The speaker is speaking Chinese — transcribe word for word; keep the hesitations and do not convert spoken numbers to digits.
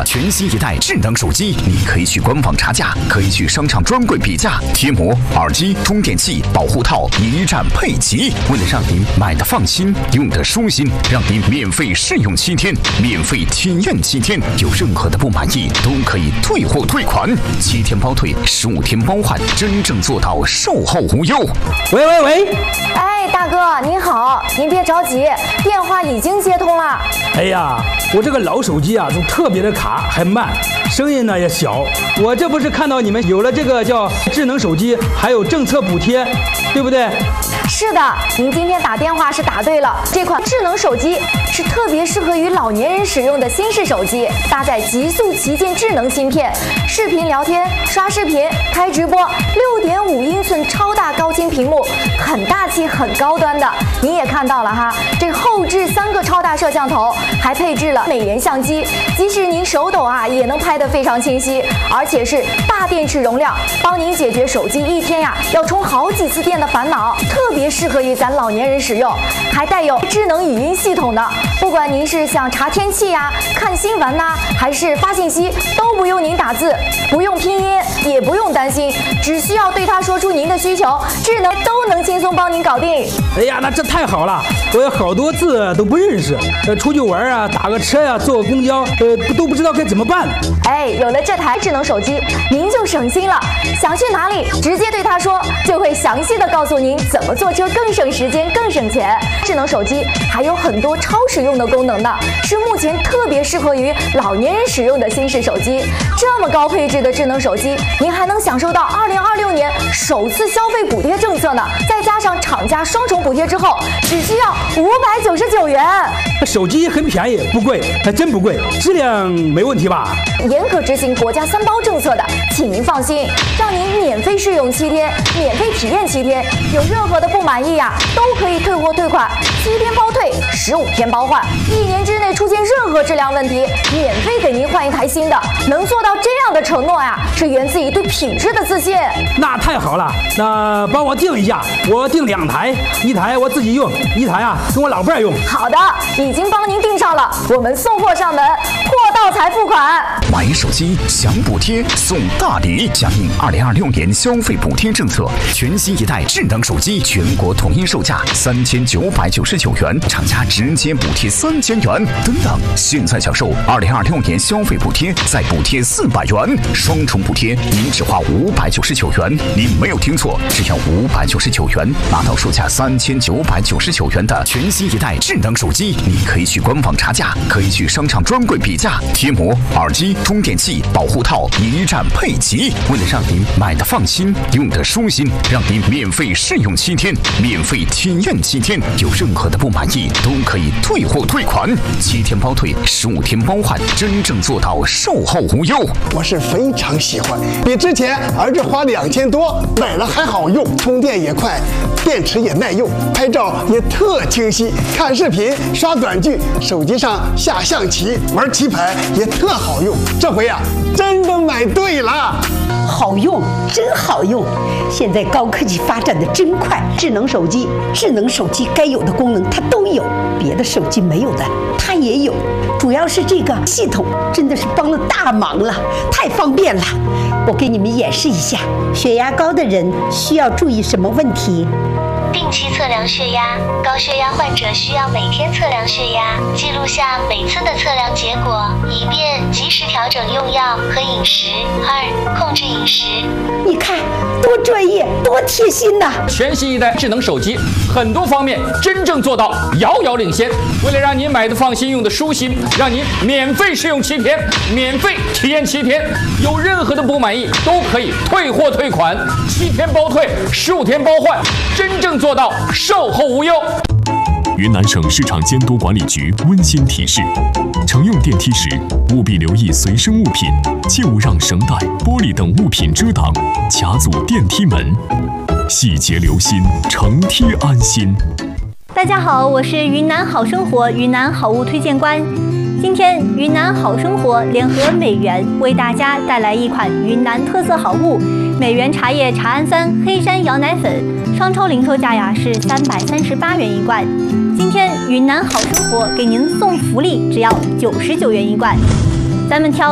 全新一代智能手机，你可以去官网查价，可以去商场专柜比价，贴膜、耳机、充电器、保护套一站配齐。为了让您买的放心，用的舒心，让您免费试用七天，免费体验七天，有任何的不满意都可以退货退款，七天包退，十五天包换，真正做到售后无忧。 喂喂喂， 哎，大哥您好，您别着急，电话已经接通了。 哎呀，我这个老手机啊，都特别的卡，还慢，声音呢也小。我这不是看到你们有了这个叫智能手机，还有政策补贴，对不对？ 是的，您今天打电话是打对了。这款智能手机是特别适合于老年人使用的新式手机，搭载极速旗舰智能芯片，视频聊天、刷视频、开直播，六点五英寸超大高清屏幕，很大气、很高端的。您也看到了哈，这后置三个超大摄像头，还配置了美颜相机，即使您手抖啊，也能拍得非常清晰，而且是大电池容量，帮您解决手机一天呀要充好几次电的烦恼，特别适合于咱老年人使用，还带有智能语音系统的，不管您是想查天气呀、看新闻呐、啊，还是发信息，都不用您打字，不用拼音，也不用担心，只需要对它说出您的需求，智能都能轻松帮您搞定。 哎呀，那这太好了，我有好多字都不认识，呃，出去玩啊，打个车呀、啊，坐个公交，呃，都不知道该怎么办。 哎，有了这台智能手机，您就省心了，想去哪里，直接对它说，就会详细的告诉您怎么坐车更省时间、更省钱。智能手机还有很多超实用的功能呢，是目前特别适合于老年人使用的新式手机。这么高配置的智能手机，您还能享受到二零二六年首次消费补贴政策呢，再加上厂家双重补贴之后，只需要五百九十九元。 手机很便宜，不贵，还真不贵，质量没问题吧？ 严格执行国家三包政策的，请您放心，让您免费试用七天，免费体验七天，有任何的不满意呀、啊，都可以退货退款，七天包退，十五天包换，一年之内出现任何质量问题，免费给您换一台新的。能做到这样的承诺呀，是源自于对品质的自信。 那太好了，那帮我订一下，我订两台，一台我自己用，一台啊跟我老伴用。 好的，已经帮您订上了，我们送货上门，货到才付款。 买手机享补贴送大礼，响应二零二六年消费补贴政策，全新一代智能手机全国统一售价三千九百九十九元，厂家直接补贴三千元。等等，现在享受二零二六年消费补贴，再补贴四百元，双重补贴，您只花五百九十九元。您没有听错，只要五百九十九元，拿到售价三千九百九十九元的全新一代智能手机。你可以去官网查价，可以去商场专柜比价，贴膜、耳机、充电器、保护套一站配齐。为了让您买的放心，用的舒心，让您免费试用七天，免费体验七天，有任何的不满意都可以退货退款，七天包退，十五天包换，真正做到售后无忧。 我是非常喜欢，比之前儿子花两千多买了还好用，充电也快，电池也耐用，拍照也特清晰，看视频、刷短剧，手机上下象棋、玩棋牌也特好用。这回啊，真的买对了。 好用，真好用！现在高科技发展的真快，智能手机，智能手机该有的功能它都有，别的手机没有的它也有。主要是这个系统真的是帮了大忙了，太方便了。我给你们演示一下，血压高的人需要注意什么问题？ 定期测量血压，高血压患者需要每天测量血压，记录下每次的测量结果，以便及时调整用药和饮食。二、控制饮食。 你看，多专业，多贴心呐！ 全新一代智能手机，很多方面真正做到遥遥领先。为了让您买的放心，用的舒心，让您免费试用七天，免费体验七天，有任何的不满意都可以退货退款，七天包退，十五天包换，真正做到售后无忧。 云南省市场监督管理局温馨提示：乘用电梯时，务必留意随身物品，切勿让绳带、玻璃等物品遮挡、卡阻电梯门。细节留心，乘梯安心。 大家好，我是云南好生活云南好物推荐官。今天云南好生活联合美源为大家带来一款云南特色好物——美源茶叶茶氨酸黑山羊奶粉，商超零售价呀是三百三十八元一罐。今天云南好生活给您送福利，只要九十九元一罐。咱们挑